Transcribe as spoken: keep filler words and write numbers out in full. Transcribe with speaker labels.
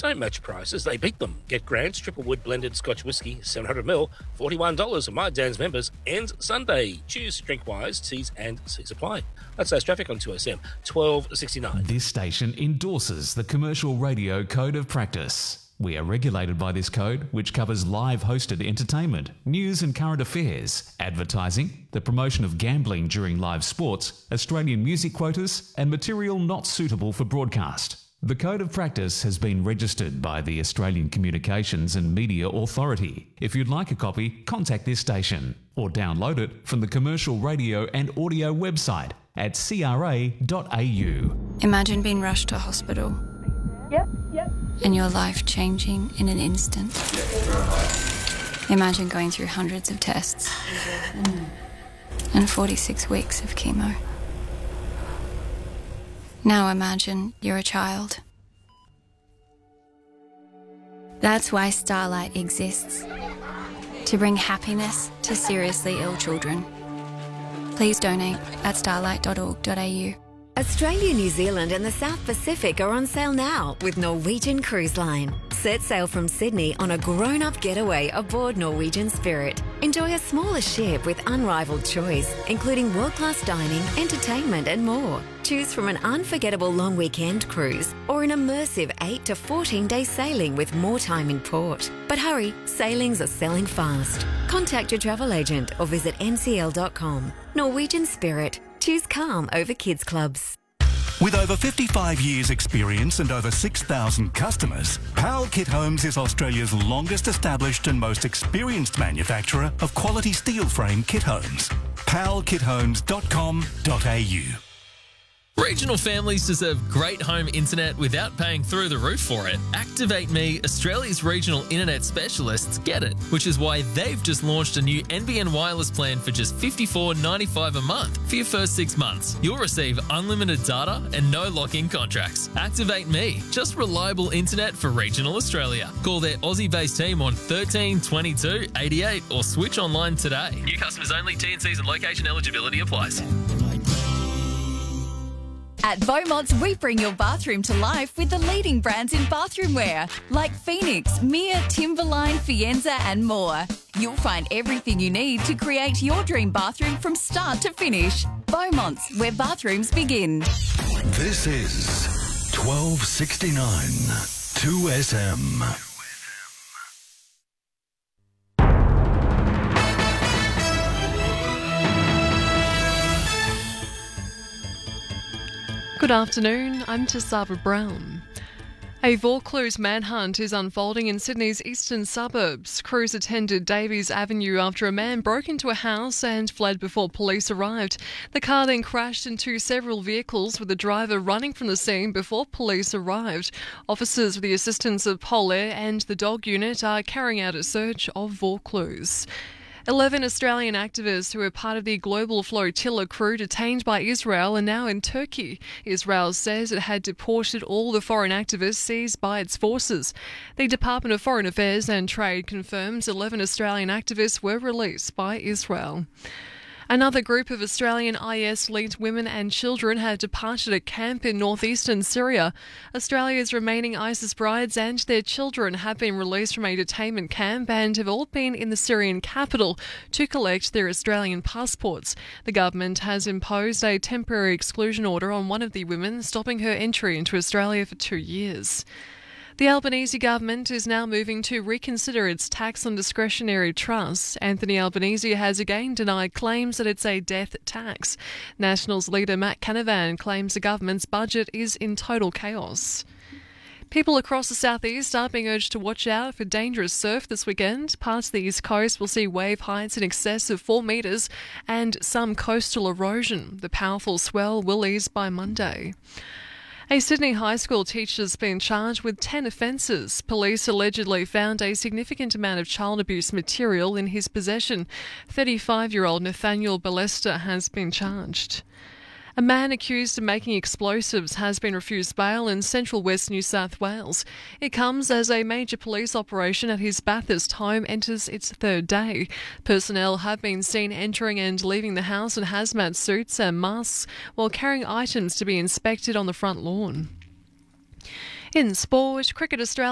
Speaker 1: don't match prices, they beat them. Get Grant's Triple Wood Blended Scotch Whisky, seven hundred milliliters, forty-one dollars for My Dan's members. Ends Sunday. Choose drink-wise, T's and C's apply. That's our traffic on two S M, twelve sixty-nine.
Speaker 2: This station endorses the Commercial Radio Code of Practice. We are regulated by this code, which covers live hosted entertainment, news and current affairs, advertising, the promotion of gambling during live sports, Australian music quotas, and material not suitable for broadcast. The Code of Practice has been registered by the Australian Communications and Media Authority. If you'd like a copy, contact this station or download it from the Commercial Radio and Audio website at c r a dot a u.
Speaker 3: Imagine being rushed to hospital.
Speaker 4: Yep, yep.
Speaker 3: And your life changing in an instant. Imagine going through hundreds of tests and forty-six weeks of chemo. Now imagine you're a child. That's why Starlight exists. To bring happiness to seriously ill children. Please donate at starlight dot org dot a u.
Speaker 5: Australia, New Zealand and the South Pacific are on sale now with Norwegian Cruise Line. Set sail from Sydney on a grown-up getaway aboard Norwegian Spirit. Enjoy a smaller ship with unrivaled choice, including world-class dining, entertainment and more. Choose from an unforgettable long weekend cruise or an immersive eight to fourteen day sailing with more time in port. But hurry, sailings are selling fast. Contact your travel agent or visit n c l dot com. Norwegian Spirit. Choose calm over kids clubs.
Speaker 6: With over fifty-five years experience and over six thousand customers, Powell Kit Homes is Australia's longest established and most experienced manufacturer of quality steel frame kit homes. powell kit homes dot com dot a u.
Speaker 7: Regional families deserve great home internet without paying through the roof for it. Activate Me, Australia's regional internet specialists, get it, which is why they've just launched a new N B N wireless plan for just fifty-four dollars ninety-five a month. For your first six months, you'll receive unlimited data and no lock-in contracts. Activate Me, just reliable internet for regional Australia. Call their Aussie-based team on thirteen twenty-two eighty-eight or switch online today. New customers only, T and Cs and location eligibility applies.
Speaker 8: At Beaumont's, we bring your bathroom to life with the leading brands in bathroom wear, like Phoenix, Mia, Timberline, Fienza and more. You'll find everything you need to create your dream bathroom from start to finish. Beaumont's, where bathrooms begin.
Speaker 6: This is twelve sixty-nine two S M.
Speaker 9: Good afternoon, I'm Tisaba Brown. A Vaucluse manhunt is unfolding in Sydney's eastern suburbs. Crews attended Davies Avenue after a man broke into a house and fled before police arrived. The car then crashed into several vehicles with the driver running from the scene before police arrived. Officers with the assistance of Polair and the dog unit are carrying out a search of Vaucluse. Eleven Australian activists who were part of the Global Flotilla crew detained by Israel are now in Turkey. Israel says it had deported all the foreign activists seized by its forces. The Department of Foreign Affairs and Trade confirms eleven Australian activists were released by Israel. Another group of Australian I S-linked women and children have departed a camp in northeastern Syria. Australia's remaining ISIS brides and their children have been released from a detainment camp and have all been in the Syrian capital to collect their Australian passports. The government has imposed a temporary exclusion order on one of the women, stopping her entry into Australia for two years. The Albanese government is now moving to reconsider its tax on discretionary trusts. Anthony Albanese has again denied claims that it's a death tax. Nationals leader Matt Canavan claims the government's budget is in total chaos. People across the southeast are being urged to watch out for dangerous surf this weekend. Parts of the east coast will see wave heights in excess of four metres and some coastal erosion. The powerful swell will ease by Monday. A Sydney high school teacher has been charged with ten offences. Police allegedly found a significant amount of child abuse material in his possession. thirty-five-year-old Nathaniel Ballester has been charged. A man accused of making explosives has been refused bail in central west New South Wales. It comes as a major police operation at his Bathurst home enters its third day. Personnel have been seen entering and leaving the house in hazmat suits and masks while carrying items to be inspected on the front lawn. In sport, Cricket Australia